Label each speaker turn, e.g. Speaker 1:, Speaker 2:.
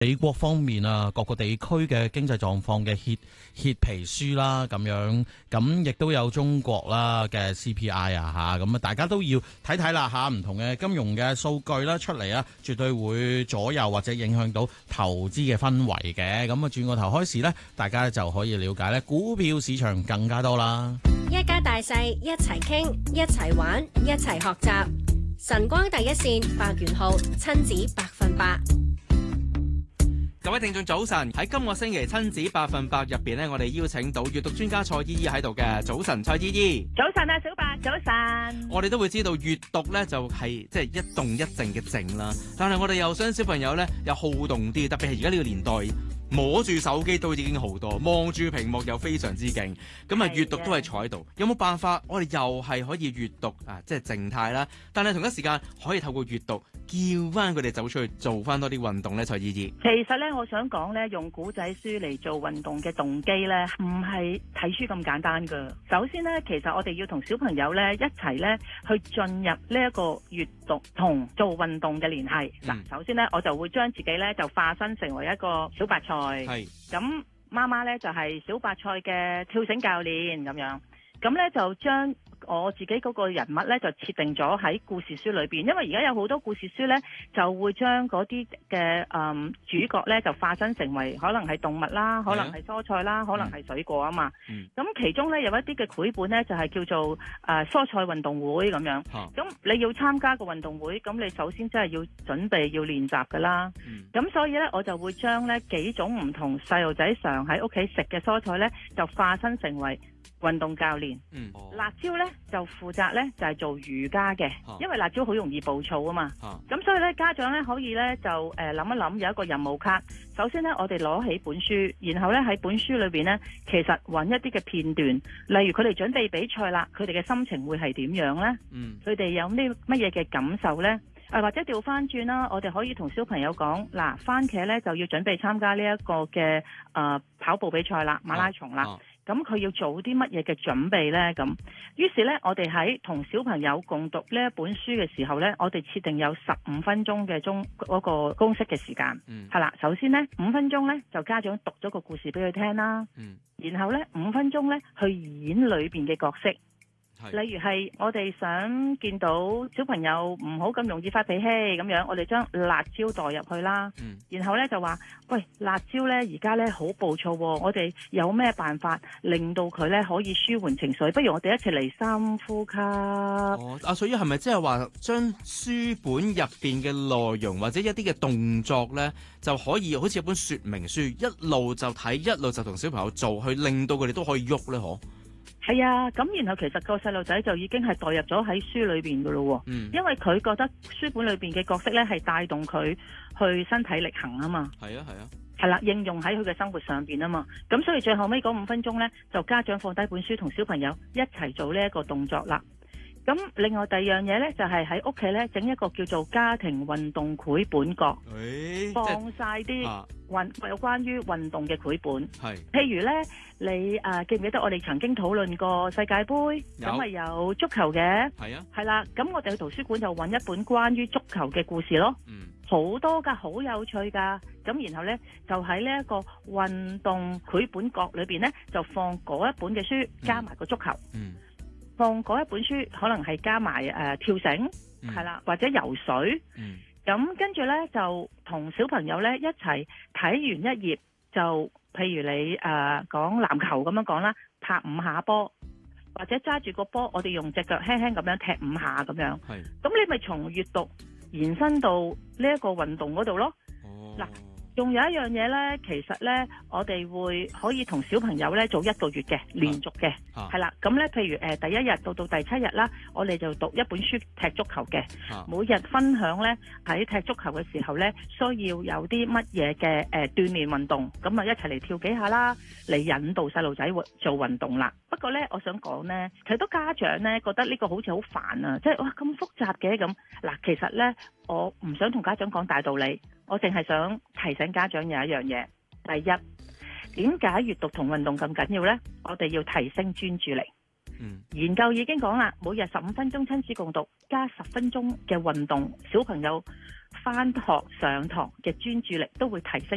Speaker 1: 美國方面啊，各個地區嘅經濟狀況嘅協皮書啦，咁樣咁亦都有中國啦嘅 CPI 啊嚇，咁啊大家都要睇睇啦嚇，唔同嘅金融嘅數據啦出嚟啊，絕對會左右或者影響到投資嘅氛圍嘅。咁啊轉個頭開始呢，大家就可以了解呢股票市場更加多啦。
Speaker 2: 一家大細一齊傾，一齊玩，一齊學習。晨光第一線百元號親子100%。
Speaker 3: 各位聽眾早晨，喺今個星期親子100%入邊呢，我哋邀請到閱讀專家蔡依依喺度嘅。早晨，蔡依依。
Speaker 4: 早晨啊，小白，早晨。
Speaker 3: 我哋都會知道閱讀呢就係即係一動一靜嘅靜啦，但係我哋又想小朋友呢又好動啲，特別係而家呢個年代，摸住手機都已經好多，望住屏幕又非常之勁，咁啊閱讀都係坐喺度。有冇辦法我哋又係可以閱讀啊，即係靜態啦，但係同一時間可以透過閱讀叫翻佢哋走出去做翻多啲運動呢？蔡依依。
Speaker 4: 其實呢，我想講呢，用古仔書嚟做運動嘅動機呢，唔係睇書咁簡單噶。首先呢，其實我哋要同小朋友呢一齊呢去進入呢一個閱讀同做運動嘅聯繫。嗱，首先呢，我就會將自己呢就化身成為一個小白菜。係咁，媽媽咧就係小白菜嘅跳繩教練咁樣，咁咧就將我自己嗰個人物咧就設定咗喺故事書裏邊，因為而家有好多故事書咧就會將嗰啲嘅主角咧就化身成為可能係動物啦，可能係蔬菜啦，可能係水果啊嘛。咁其中咧有一啲嘅繪本咧就係叫做蔬菜運動會咁樣。咁你要參加個運動會，咁你首先真係要準備要練習噶啦。咁所以咧我就會將咧幾種唔同細路仔常喺屋企食嘅蔬菜咧就化身成為運動教練。辣椒咧就負責咧就係做瑜伽嘅，因為辣椒好容易暴躁啊嘛。咁所以咧家長咧可以咧就諗一諗有一個任務卡。首先咧我哋攞起本書，然後咧喺本書裏邊咧其實揾一啲嘅片段，例如佢哋準備比賽啦，佢哋嘅心情會係點樣咧？佢哋有啲乜嘢嘅感受咧？或者調翻轉啦，我哋可以同小朋友講，嗱，番茄咧就要準備參加呢一個嘅跑步比賽啦，馬拉松啦。咁佢要做啲乜嘢嘅準備呢？咁於是呢，我哋喺同小朋友共讀呢一本書嘅時候呢，我哋設定有15分鐘嘅嗰個公式嘅時間。係啦，首先呢，5分鐘呢就家長讀咗個故事俾佢聽啦。然後呢5分鐘呢去演裏邊嘅角色。例如係我哋想見到小朋友唔好咁容易發脾氣咁樣，我哋將辣椒代入去啦。然後呢就話，喂，辣椒呢而家呢好暴躁喎，我哋有咩辦法令到佢呢可以舒緩情緒？不如我哋一齊嚟深呼吸。
Speaker 3: 所以係咪即係話將書本入邊嘅內容或者一啲嘅動作呢，就可以好似一本說明書，一路就睇，一路就同小朋友做，去令到佢哋都可以喐呢？嗬？
Speaker 4: 係啊，咁然後其實個細路仔就已經係代入咗喺書裏邊噶咯。因為佢覺得書本裏邊嘅角色咧係帶動佢去身體力行啊嘛。係啊，係啦，應用喺佢嘅生活上邊啊嘛。咁所以最後尾嗰5分鐘咧，就家長放低本書，同小朋友一齊做呢一個動作啦。咁另外第二樣嘢咧，就係喺屋企咧整一個叫做家庭運動繪本角，放晒啲有關於運動嘅繪本。譬如咧，你記唔記得我哋曾經討論過世界盃？咁咪有足球嘅。係啦，咁我哋去圖書館就揾一本關於足球嘅故事咯。好多噶，好有趣噶。咁然後咧，就喺呢一個運動繪本角裏邊咧，就放嗰一本嘅書，加埋個足球。放嗰一本書，可能係加埋跳繩，係啦，或者游水。咁跟住呢，就同小朋友呢一齊睇完一頁，就譬如你講籃球咁樣講啦，拍5下波，或者揸住個波，我哋用隻腳輕輕咁樣踢5下咁樣。咁你咪從閱讀延伸到呢一個運動嗰度咯。嗱。仲有一樣嘢呢，其實呢，我哋會可以同小朋友呢做1個月嘅連續嘅，係啦。咁呢，譬如第1日到第7日啦，我哋就讀一本書踢足球嘅，每日分享呢，喺踢足球嘅時候呢，需要有啲乜嘢嘅鍛鍊運動，咁啊一齊嚟跳幾下啦，嚟引導細路仔做運動啦。不過呢，我想講呢，其實都家長呢覺得呢個好似好煩啊，即係哇咁複雜嘅咁。嗱，其實呢，我唔想同家長講大道理。我淨係想提醒家長有一樣嘢，第一，點解閱讀同運動咁緊要呢？我哋要提升專注力。研究已經講啦，每日15分鐘親子共讀，加10分鐘嘅運動，小朋友返學上堂嘅專注力都會提升。